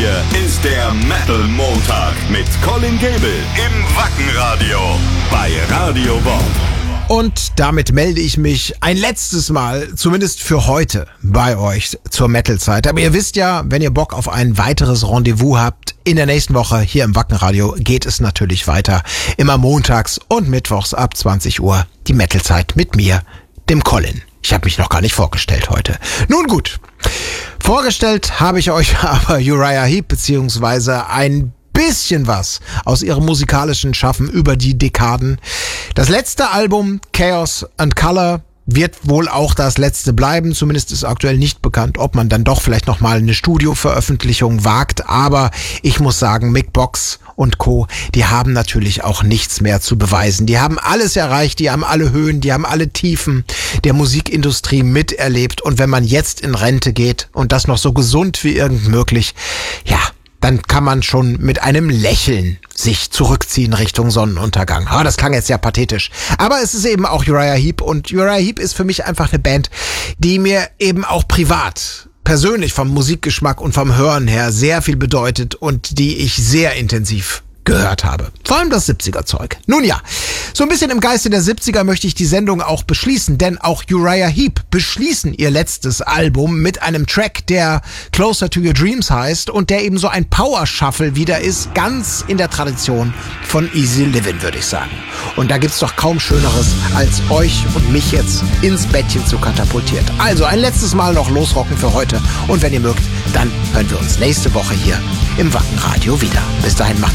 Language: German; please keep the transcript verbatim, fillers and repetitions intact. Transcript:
hier ist der Metal Montag mit Colin Gable im Wackenradio bei Radio Bob. Und damit melde ich mich ein letztes Mal, zumindest für heute, bei euch zur Metal-Zeit. Aber ihr wisst ja, wenn ihr Bock auf ein weiteres Rendezvous habt, in der nächsten Woche hier im Wackenradio geht es natürlich weiter. Immer montags und mittwochs ab zwanzig Uhr die Metal-Zeit mit mir, dem Colin. Ich habe mich noch gar nicht vorgestellt heute. Nun gut, vorgestellt habe ich euch aber Uriah Heep beziehungsweise ein bisschen was aus ihrem musikalischen Schaffen über die Dekaden. Das letzte Album, Chaos and Color, wird wohl auch das letzte bleiben. Zumindest ist aktuell nicht bekannt, ob man dann doch vielleicht nochmal eine Studioveröffentlichung wagt. Aber ich muss sagen, Mick Box und Co., die haben natürlich auch nichts mehr zu beweisen. Die haben alles erreicht, die haben alle Höhen, die haben alle Tiefen der Musikindustrie miterlebt. Und wenn man jetzt in Rente geht und das noch so gesund wie irgend möglich, ja, dann kann man schon mit einem Lächeln sich zurückziehen Richtung Sonnenuntergang. Oh, das klang jetzt sehr pathetisch. Aber es ist eben auch Uriah Heep und Uriah Heep ist für mich einfach eine Band, die mir eben auch privat, persönlich vom Musikgeschmack und vom Hören her sehr viel bedeutet und die ich sehr intensiv gehört habe. Vor allem das siebziger-Zeug. Nun ja, so ein bisschen im Geiste der siebziger möchte ich die Sendung auch beschließen, denn auch Uriah Heep beschließen ihr letztes Album mit einem Track, der Closer to Your Dreams heißt und der eben so ein Power-Shuffle wieder ist, ganz in der Tradition von Easy Livin', würde ich sagen. Und da gibt's doch kaum Schöneres, als euch und mich jetzt ins Bettchen zu katapultieren. Also ein letztes Mal noch losrocken für heute und wenn ihr mögt, dann hören wir uns nächste Woche hier im Wackenradio wieder. Bis dahin macht's